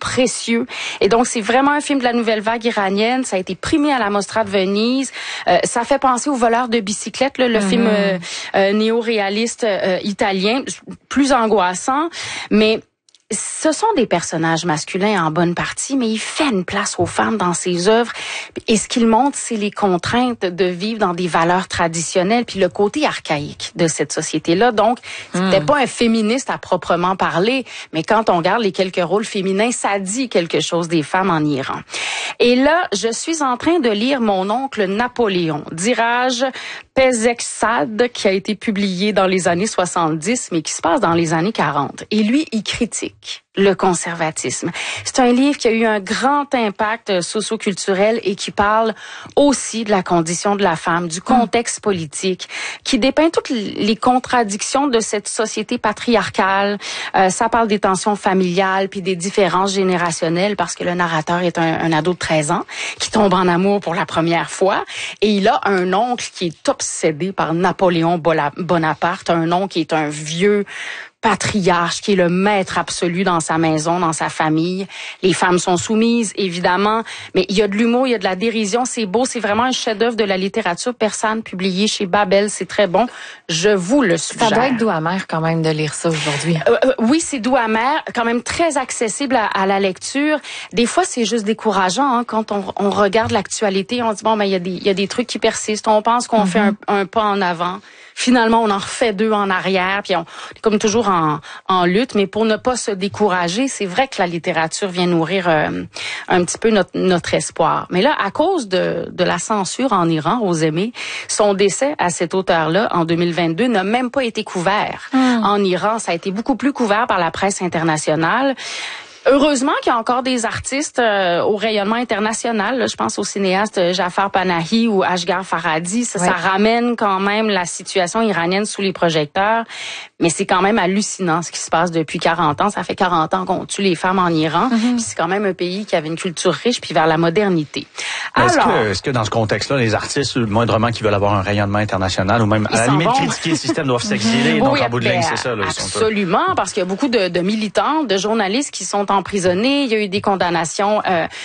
précieux. Et donc, c'est vraiment un film de la nouvelle vague iranienne. Ça a été primé à la Mostra de Venise. Ça fait penser au voleur de bicyclette, là, le film néo-réaliste italien, plus angoissant, mais ce sont des personnages masculins en bonne partie, mais il fait une place aux femmes dans ses œuvres. Et ce qu'il montre, c'est les contraintes de vivre dans des valeurs traditionnelles, puis le côté archaïque de cette société-là. Donc, c'était pas un féministe à proprement parler, mais quand on regarde les quelques rôles féminins, ça dit quelque chose des femmes en Iran. Et là, je suis en train de lire Mon oncle Napoléon, d'Iraj Pezeshkzad, qui a été publié dans les années 70, mais qui se passe dans les années 40. Et lui, il critique le conservatisme. C'est un livre qui a eu un grand impact socio-culturel et qui parle aussi de la condition de la femme, du contexte politique, qui dépeint toutes les contradictions de cette société patriarcale. Ça parle des tensions familiales puis des différences générationnelles parce que le narrateur est un ado de 13 ans qui tombe en amour pour la première fois et il a un oncle qui est obsédé par Napoléon Bonaparte, un oncle qui est un vieux patriarche, qui est le maître absolu dans sa maison, dans sa famille. Les femmes sont soumises, évidemment, mais il y a de l'humour, il y a de la dérision, c'est beau, c'est vraiment un chef-d'œuvre de la littérature persane, publié chez Babel, c'est très bon. Je vous le suggère. Ça doit être doux amer quand même de lire ça aujourd'hui. Oui, c'est doux amer, quand même très accessible à la lecture. Des fois, c'est juste décourageant, hein, quand on regarde l'actualité, on dit bon, ben il y a des trucs qui persistent, on pense qu'on fait un pas en avant. Finalement, on en refait deux en arrière, puis on est comme toujours en lutte, mais pour ne pas se décourager, c'est vrai que la littérature vient nourrir un petit peu notre espoir. Mais là, à cause de la censure en Iran, Rosemée, son décès à cet auteur-là, en 2022, n'a même pas été couvert. En Iran, ça a été beaucoup plus couvert par la presse internationale. Heureusement qu'il y a encore des artistes au rayonnement international. Là, je pense au cinéaste Jafar Panahi ou Asghar Farhadi. Ça ramène quand même la situation iranienne sous les projecteurs. Mais c'est quand même hallucinant ce qui se passe depuis 40 ans. Ça fait 40 ans qu'on tue les femmes en Iran. Puis c'est quand même un pays qui avait une culture riche puis vers la modernité. Est-ce que dans ce contexte-là, les artistes, moindrement qui veulent avoir un rayonnement international ou même à la limite critiquer le système, doivent s'exiler? Donc en bout de ligne, c'est ça. Là, absolument, parce qu'il y a beaucoup de militants, de journalistes qui sont emprisonnés. Il y a eu des condamnations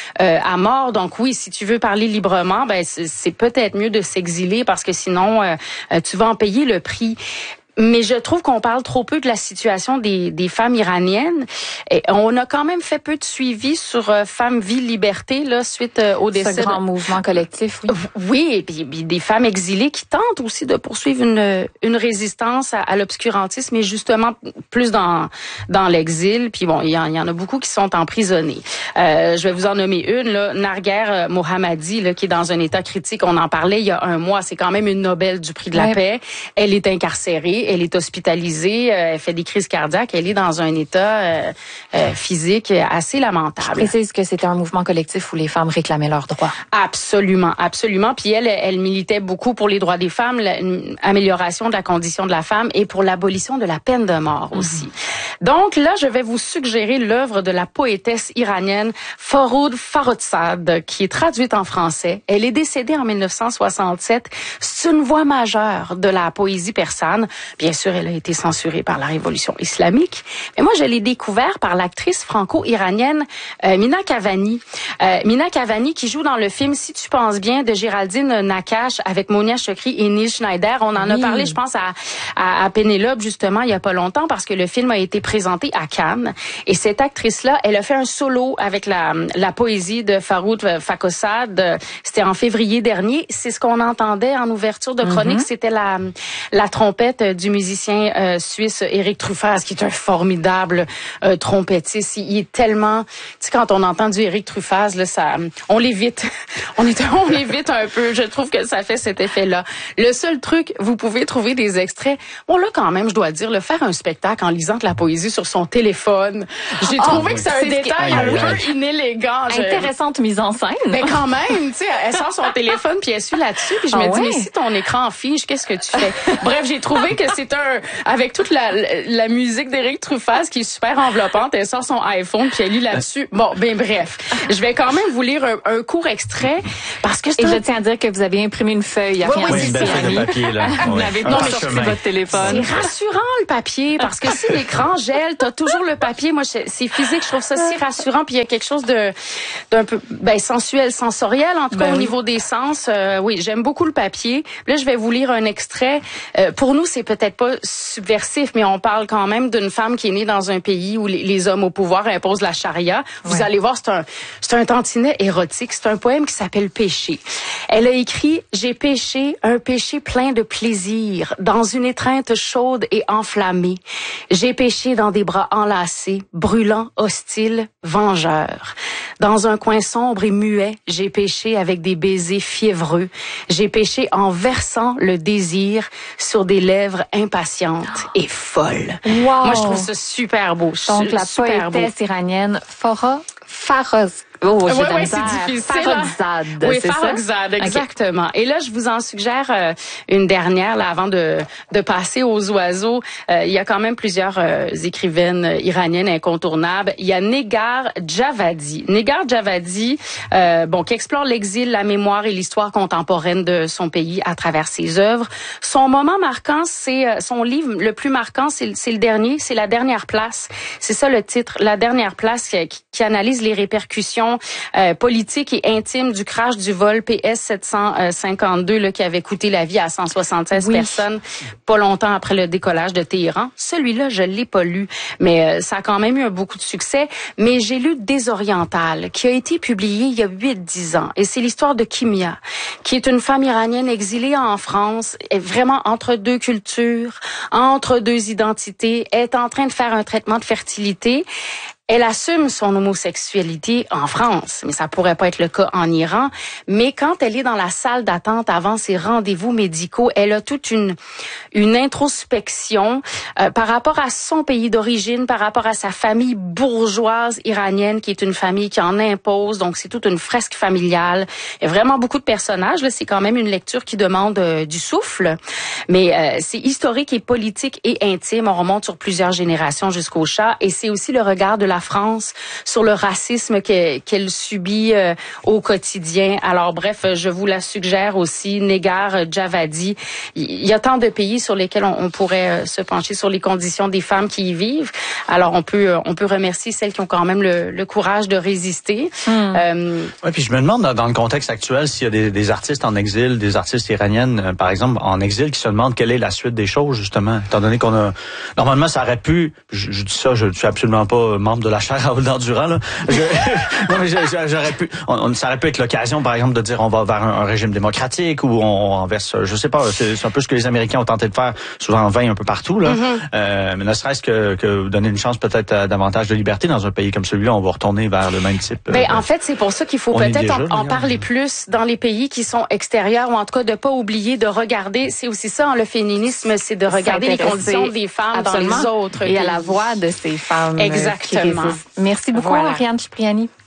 à mort. Donc oui, si tu veux parler librement, ben c'est peut-être mieux de s'exiler parce que sinon tu vas en payer le prix. Mais je trouve qu'on parle trop peu de la situation des femmes iraniennes. Et on a quand même fait peu de suivi sur Femmes, Vie, Liberté là suite au décès. Ce grand mouvement collectif, oui. Oui, et puis des femmes exilées qui tentent aussi de poursuivre une résistance à l'obscurantisme, mais justement plus dans l'exil. Puis bon, il y en a beaucoup qui sont emprisonnés. Je vais vous en nommer une là, Narguer Mohammadi là, qui est dans un état critique. On en parlait il y a un mois. C'est quand même une Nobel du prix de la paix. Elle est incarcérée. Elle est hospitalisée, elle fait des crises cardiaques, elle est dans un état physique assez lamentable. Je précise que c'était un mouvement collectif où les femmes réclamaient leurs droits. Absolument, absolument. Puis elle militait beaucoup pour les droits des femmes, l'amélioration de la condition de la femme et pour l'abolition de la peine de mort aussi. Donc là, je vais vous suggérer l'œuvre de la poétesse iranienne Forough Farrokhzad, qui est traduite en français. Elle est décédée en 1967. C'est une voix majeure de la poésie persane. Bien sûr, elle a été censurée par la révolution islamique. Mais moi, je l'ai découvert par l'actrice franco-iranienne Mina Kavani. Mina Kavani qui joue dans le film Si tu penses bien de Géraldine Nakache avec Monia Chokri et Neil Schneider. On en a parlé, je pense, à Pénélope, justement, il y a pas longtemps, parce que le film a été présenté à Cannes. Et cette actrice-là, elle a fait un solo avec la poésie de Forough Farrokhzad. C'était en février dernier. C'est ce qu'on entendait en ouverture de chronique. C'était la trompette du musicien suisse Éric Truffaz, qui est un formidable trompettiste. Il est tellement... Tu sais, quand on entend du Éric Truffaz, là, ça, on l'évite. on l'évite un peu. Je trouve que ça fait cet effet-là. Le seul truc, vous pouvez trouver des extraits. Bon, là, quand même, je dois dire, faire un spectacle en lisant de la poésie sur son téléphone, j'ai trouvé que c'est un détail un peu inélégant. Intéressante mise en scène. Mais quand même, tu sais, elle sort son téléphone puis elle suit là-dessus. Puis je me dis, mais si ton écran fiche, qu'est-ce que tu fais? Bref, j'ai trouvé que c'est avec toute la musique d'Éric Truffaz qui est super enveloppante, elle sort son iPhone puis elle lit là-dessus. Bon, ben bref. Je vais quand même vous lire un court extrait parce que je tiens à dire que vous avez imprimé une feuille. Oui, une belle feuille de papier, là. Vous n'avez pas sorti votre téléphone. C'est rassurant, le papier, parce que si l'écran gèle, t'as toujours le papier. Moi, c'est physique, je trouve ça si rassurant. Puis il y a quelque chose d'un peu sensuel, sensoriel, en tout cas au niveau des sens. Oui, j'aime beaucoup le papier. Là, je vais vous lire un extrait. Pour nous, c'est peut-être pas subversif, mais on parle quand même d'une femme qui est née dans un pays où les hommes au pouvoir imposent la charia. Vous allez voir, c'est un tantinet érotique. C'est un poème qui s'appelle Péché. Elle a écrit « J'ai péché, un péché plein de plaisir, dans une étreinte chaude et enflammée. J'ai péché dans des bras enlacés, brûlants, hostiles, vengeurs. Dans un coin sombre et muet, j'ai péché avec des baisers fiévreux. J'ai péché en versant le désir sur des lèvres impatientes et folles. » Wow. Moi, je trouve ça super beau. Donc, la poétesse iranienne Faroz. Oh, j'ai c'est difficile. Farokhzad, Oui, c'est Farokhzad, ça? exactement. Okay. Et là, je vous en suggère une dernière, là, avant de passer aux oiseaux. Il y a quand même plusieurs écrivaines iraniennes incontournables. Il y a Negar Javadi. Negar Javadi, qui explore l'exil, la mémoire et l'histoire contemporaine de son pays à travers ses œuvres. Son moment marquant, c'est son livre le plus marquant, c'est le dernier, c'est La dernière place. C'est ça le titre, La dernière place, qui analyse les répercussions politique et intime du crash du vol PS 752 là, qui avait coûté la vie à 176 personnes pas longtemps après le décollage de Téhéran. Celui-là, je l'ai pas lu, mais ça a quand même eu beaucoup de succès. Mais j'ai lu Désorientale, qui a été publié il y a 8-10 ans. Et c'est l'histoire de Kimia, qui est une femme iranienne exilée en France, est vraiment entre deux cultures, entre deux identités, est en train de faire un traitement de fertilité. Elle assume son homosexualité en France, mais ça pourrait pas être le cas en Iran. Mais quand elle est dans la salle d'attente avant ses rendez-vous médicaux, elle a toute une introspection par rapport à son pays d'origine, par rapport à sa famille bourgeoise iranienne, qui est une famille qui en impose. Donc, c'est toute une fresque familiale. Il y a vraiment beaucoup de personnages. Là, c'est quand même une lecture qui demande du souffle. Mais c'est historique et politique et intime. On remonte sur plusieurs générations jusqu'au Shah. Et c'est aussi le regard de la France sur le racisme qu'elle subit au quotidien. Alors bref, je vous la suggère aussi, Negar Javadi. Il y a tant de pays sur lesquels on pourrait se pencher sur les conditions des femmes qui y vivent. Alors on peut remercier celles qui ont quand même le courage de résister. Oui, puis je me demande dans le contexte actuel s'il y a des artistes en exil, des artistes iraniennes par exemple en exil qui se demandent quelle est la suite des choses justement, étant donné qu'on a normalement ça aurait pu, je dis ça, je suis absolument pas membre de la chaire Raoul Dandurand là. Non mais j'aurais pu, ça aurait pu être l'occasion par exemple de dire on va vers un régime démocratique ou on verse, je sais pas, c'est un peu ce que les Américains ont tenté de faire souvent en vain un peu partout là. Mais ne serait-ce que donner une chance peut-être à davantage de liberté dans un pays comme celui-là, on va retourner vers le même type. En fait, c'est pour ça qu'il faut peut-être en parler plus dans les pays qui sont extérieurs ou en tout cas de pas oublier de regarder. C'est aussi ça, le féminisme, c'est de regarder les conditions des femmes dans les autres et pays. à la voix de ces femmes. Exactement. Merci beaucoup, Ariane Cipriani.